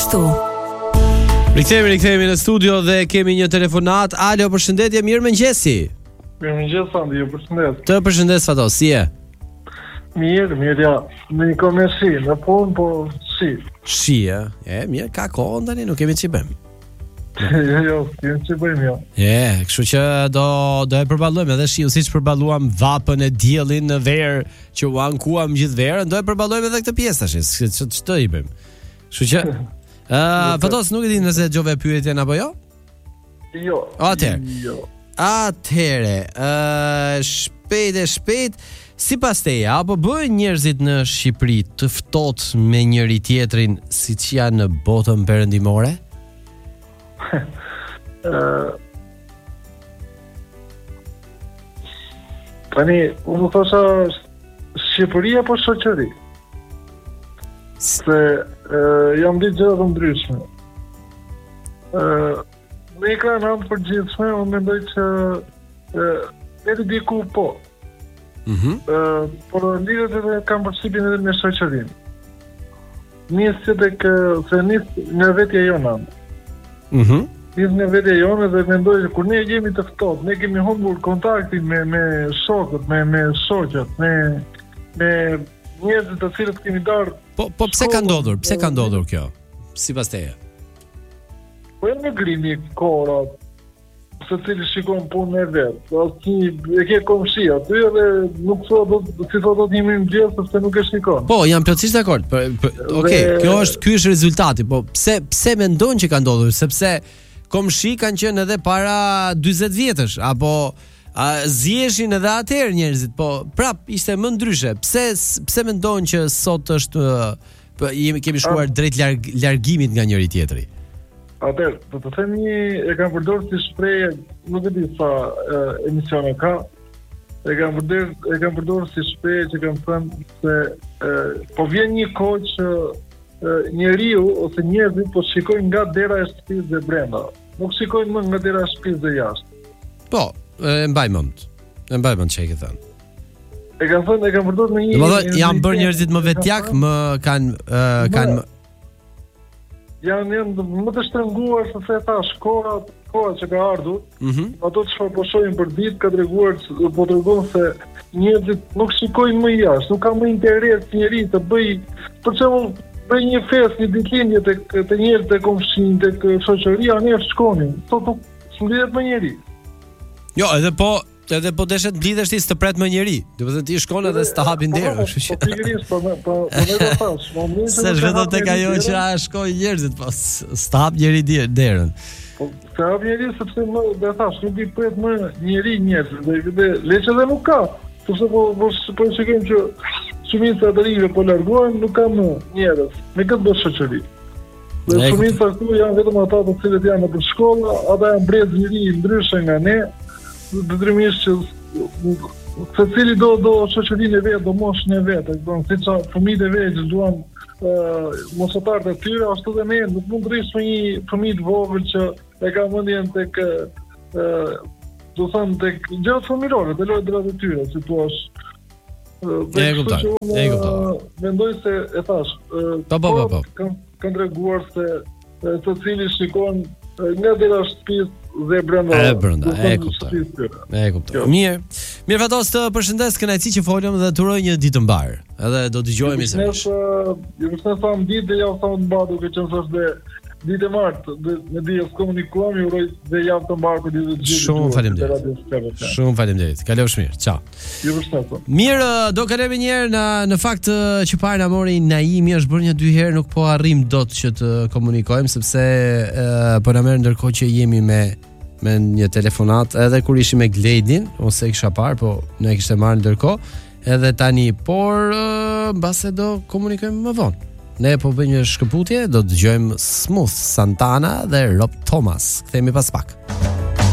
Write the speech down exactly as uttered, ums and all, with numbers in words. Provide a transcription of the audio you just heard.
gjithashtu. Rikthehemi, rikthehemi në studio dhe kemi një telefonat. Alo, përshëndetje, mirë mëngjesi. Mirë mëngjes, Andi, ju përshëndet. Të përshëndes Fatos, si je? Mirë, mirë, ja. Në një komerci, në punë, po si. Shi, e? E, mirë, ka kohë tani, nuk kemi që bëjmë. Jo, jo, kemi që bëjmë, jo. E, kështu që do, do e përballojmë edhe shiu, siç përballuam vapën e diellin në verë që u ankuam gjithë verën, do e përballojmë edhe këtë pjesë tash, ç'të i bëjmë. Kështu që Uh, Fatos, nuk e di nëse dëgjove pyetjen apo jo? Jo. Atëherë. Jo. Atëherë, uh, shpejt e shpejt, sipas teje, apo bëjnë njerëzit në Shqipëri të ftohtë me njëri tjetrin siç janë në botën perëndimore? uh, tani, unë thosha Shqipëria apo shoqëri? Se uh, jam ditë gjëra të ndryshme. Uh, me ekran anë përgjithshme, unë mendoj që uh, e të diku po. Mhm. uh, por lidhet edhe kam përshtypjen edhe me shoqërinë. Nisë tek se nis nga vetja jona. Mhm. Nis nga vetja jona dhe mendoj që kur ne jemi të ftohtë, ne kemi humbur kontaktin me me shokët, me me shoqat, me me njerëzit të cilët kemi darë. Po po pse ka ndodhur? Pse ka ndodhur kjo? Sipas teje? Po e në grimi kora, se cili shikon punën e vetë, asi e ke komshia, ty edhe nuk so do, si thot do t'jemi në gjithë, sepse nuk e shikon. Po, jam plotësisht dakord. Okej, okay, kjo është ky është rezultati, po pse pse mendon që ka ndodhur? Sepse komshi kanë qenë edhe para dyzet vjetësh, apo a ziheshin edhe atëherë njerëzit, po prap ishte më ndryshe. Pse pse mendon që sot është po jemi kemi shkuar drejt larg, largimit nga njëri tjetri? Atëherë, do të them një e kam përdorur si shprehje, nuk e di sa emisione ka. E kam përdorur e kam përdorur si shprehje që kam thënë se e, po vjen një kohë që njeriu ose njerëzit po shikojnë nga dera e shtëpisë dhe brenda. Nuk shikojnë më nga dera e shtëpisë dhe jashtë. Po, e mbaj mend. E mbaj mend çka e ke thënë. E kam thënë, e kam përdorur në një. Domethënë janë bërë njerëzit më vetjak, më kanë uh, kanë janë janë më të shtrënguar se se thash, koha koha që ka ardhur. Mhm. Ato çfarë po shohim për ditë ka treguar, po tregon se njerëzit nuk shikojnë më jashtë, nuk ka më interes njeri të bëj, për shembull, bëj një festë, një ditëlindje tek te njerëzit e komshin, tek shoqëria, ne shkonin. Sot nuk s'mlidet më njeri. Jo, edhe po edhe po deshet mblidhesh ti s'të pret më njeri. Do të thënë ti shkon edhe s'ta hapin derën, kështu që. Po pikërisht, po po po ne do thash, momentin se vetëm tek ajo që a shkojnë njerëzit, po s'ta hap njeri derën. Po s'ta hap njeri sepse më do thash, nuk i pret më njeri njerëz, dhe leçë edhe nuk ka. Sepse po po po shikojmë që shumica e rive po largohen, nuk ka më njerëz. Me këtë bësh shoqëri. Dhe shumica këtu janë vetëm ata të cilët janë në shkolla, ata janë brez njëri ndryshe nga ne. Detyrimisht që secili do do shoqërinë e vet, do moshën e vet, do të thonë fëmijët e vet që duan mosotarët e tyre, ashtu dhe ne nuk mund të rrish me një fëmijë të vogël që e ka mendjen tek do të thonë tek gjërat fëmijërore, të lojrat e tyre, si thua. E kuptoj. E kuptoj. Mendoj se e thash, po po po po. Kan kanë treguar se secili shikon nga dera shtëpisë dhe brenda. E brenda, e kuptoj. E kuptoj. Mirë. Mirë Fatos, të përshëndes, kënaqësi që folëm dhe të uroj një ditë të mbar. Edhe do dëgjohemi sërish. Ju përshëndes sa ditë dhe javë sa të mbar, duke qenë se është ditë e martë, me dijes komunikuam, ju uroj dhe javë të mbar për ditë të gjithë. Shumë faleminderit. Shumë faleminderit. Kalofsh mirë. Ciao. Ju përshëndes. Mirë, do kalojmë një herë në në fakt që parë na mori Naimi, është bërë një dy herë, nuk po arrim dot që të komunikojmë sepse po na merr ndërkohë që jemi me me një telefonat, edhe kur ishim me Gledin, ose e kisha parë, po ne kishte marrë ndërkohë, edhe tani, por mbase do komunikojmë më vonë. Ne po bëjmë një shkëputje, do të dëgjojmë Smooth Santana dhe Rob Thomas. Kthehemi pas pak.